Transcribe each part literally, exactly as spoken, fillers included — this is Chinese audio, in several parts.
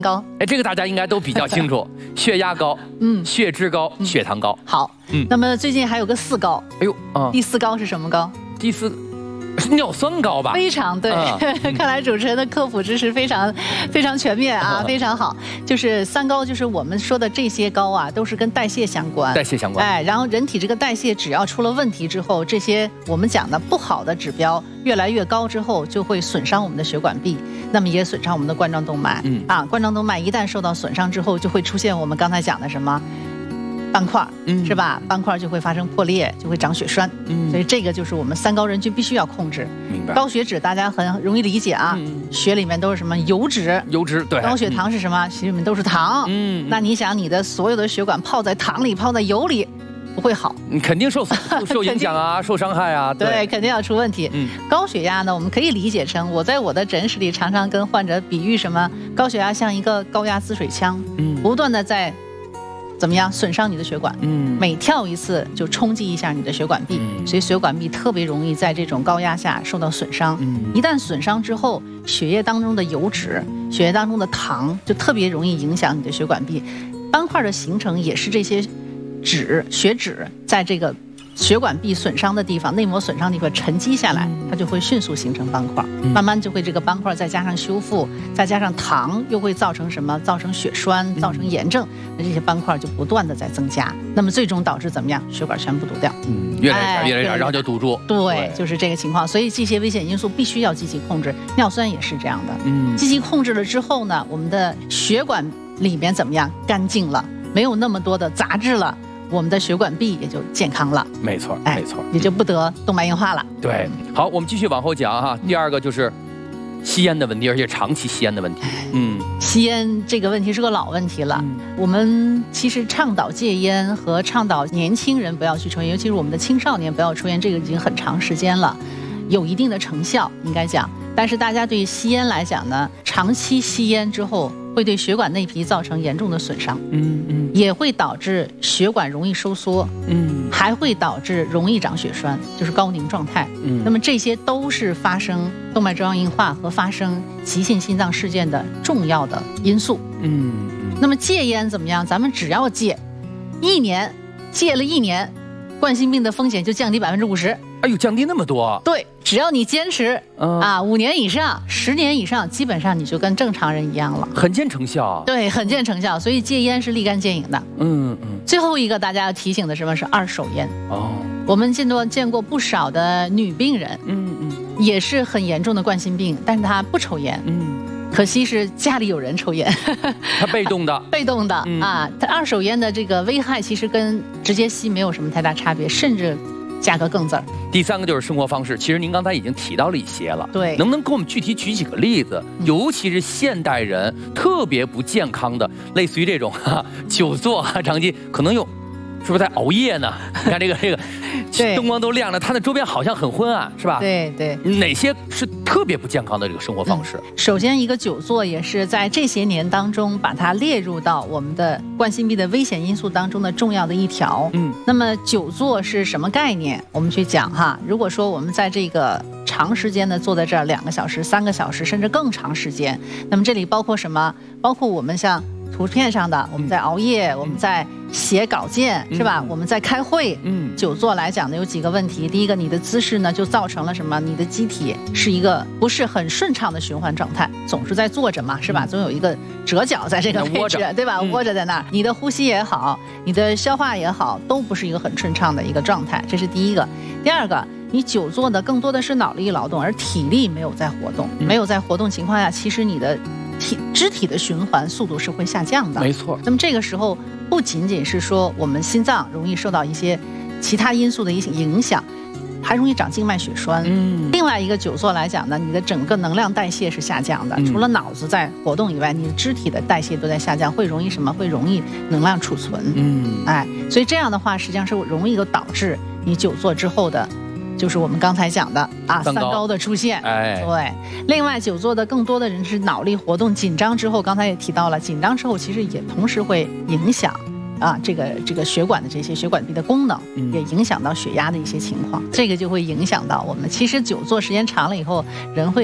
高， 哎，这个大家应该都比较清楚，血压高，嗯，血脂高，嗯、血糖高。 好，嗯，那么最近还有个四高， 哎呦啊， 第四高是什么高？ 第四。 是尿酸高吧？ 非常对，嗯、看来主持人的科普知识非常非常全面啊，非常好。就是三高，就是我们说的这些高啊，都是跟代谢相关。 代谢相关。 哎，然后人体这个代谢只要出了问题之后，这些我们讲的不好的指标越来越高之后，就会损伤我们的血管壁，那么也损伤我们的冠状动脉。嗯啊，冠状动脉一旦受到损伤之后，就会出现我们刚才讲的什么？ 斑块，嗯，是吧？斑块就会发生破裂，就会长血栓，嗯，所以这个就是我们三高人群必须要控制。 明白。高血脂大家很容易理解啊，嗯、血里面都是什么油脂， 油脂对。 高血糖是什么？血里面都是糖，嗯。那你想，你的所有的血管泡在糖里，泡在油里，不会好， 你肯定受受影响啊，受伤害啊， 对，对肯定要出问题。嗯，高血压呢，我们可以理解成，我在我的诊室里常常跟患者比喻什么？高血压像一个高压滋水枪，嗯，不断的在。 怎么样损伤你的血管？嗯，每跳一次就冲击一下你的血管壁，嗯、所以血管壁特别容易在这种高压下受到损伤。嗯，一旦损伤之后，血液当中的油脂、血液当中的糖就特别容易影响你的血管壁。斑块的形成也是这些脂、血脂在这个血管壁损伤的地方、内膜损伤的地方沉积下来，它就会迅速形成斑块，慢慢就会这个斑块再加上修复，再加上糖，又会造成什么？造成血栓，造成炎症，那这些斑块就不断的在增加，那么最终导致怎么样？血管全部堵掉， 嗯，越来越少，越来越少，然后就堵住。 对，就是这个情况。所以这些危险因素必须要积极控制，尿酸也是这样的。嗯，积极控制了之后呢，我们的血管里面怎么样？干净了，没有那么多的杂质了。 我们的血管壁也就健康了， 没错，哎、没错， 也就不得动脉硬化了。 对，好，我们继续往后讲哈。第二个就是吸烟的问题，而且长期吸烟的问题。嗯， 吸烟这个问题是个老问题了。嗯、我们其实倡导戒烟和倡导年轻人不要去抽烟，尤其是我们的青少年不要抽烟，这个已经很长时间了，有一定的成效，应该讲。但是大家对吸烟来讲呢，长期吸烟之后。 会对血管内皮造成严重的损伤，嗯嗯，也会导致血管容易收缩，嗯，还会导致容易长血栓，就是高凝状态，嗯，那么这些都是发生动脉粥样硬化和发生急性心脏事件的重要的因素，嗯，那么戒烟怎么样？咱们只要戒，一年戒了一年，冠心病的风险就降低百分之五十。 哎呦，降低那么多！ 对，只要你坚持、嗯、啊，五年以上、十年以上，基本上你就跟正常人一样了， 很见成效。 对，很见成效。所以戒烟是立竿见影的。嗯嗯。最后一个大家要提醒的什么是二手烟哦。我们见过见过不少的女病人，嗯嗯，也是很严重的冠心病，但是她不抽烟，嗯，可惜是家里有人抽烟， 她被动的， 被动的、嗯、啊。她二手烟的这个危害其实跟直接吸没有什么太大差别，甚至。 价格更字儿。 第三个就是生活方式，其实您刚才已经提到了一些了， 对， 能不能给我们具体举几个例子？嗯、尤其是现代人特别不健康的，类似于这种哈久坐啊，长期可能有，是不是在熬夜呢？你看这个这个，灯光都亮了，它的周边好像很昏暗，是吧？ 对对。 哪些是特别不健康的这个生活方式？ 嗯、首先，一个久坐也是在这些年当中把它列入到我们的冠心病的危险因素当中的重要的一条。嗯。那么久坐是什么概念？我们去讲哈。如果说我们在这个长时间的坐在这儿两个小时、三个小时，甚至更长时间，那么这里包括什么？包括我们像图片上的，我们在熬夜，嗯、我们在。 写稿件是吧？嗯、我们在开会，嗯，久坐来讲呢，有几个问题。第一个，你的姿势呢，就造成了什么？你的机体是一个不是很顺畅的循环状态，总是在坐着嘛，是吧？总有一个折角在这个位置，对吧？窝着在那儿，你的呼吸也好，你的消化也好，都不是一个很顺畅的一个状态，这是第一个。第二个，你久坐的更多的是脑力劳动，而体力没有在活动，嗯、没有在活动情况下，其实你的体肢体的循环速度是会下降的。 没错。 那么这个时候。 不仅仅是说我们心脏容易受到一些其他因素的一些影响，还容易长静脉血栓。嗯，另外一个久坐来讲呢，你的整个能量代谢是下降的，嗯、除了脑子在活动以外，你的肢体的代谢都在下降，会容易什么？会容易能量储存。嗯，哎，所以这样的话，实际上是容易有导致你久坐之后的。 就是我们刚才讲的啊，三高的出现。哎，对。另外，久坐的更多的人是脑力活动紧张之后，刚才也提到了，紧张之后其实也同时会影响啊这个这个血管的这些血管壁的功能，嗯、也影响到血压的一些情况。这个就会影响到我们。其实久坐时间长了以后，人会。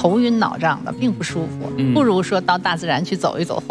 头晕脑胀的，并不舒服。不如说到大自然去走一走。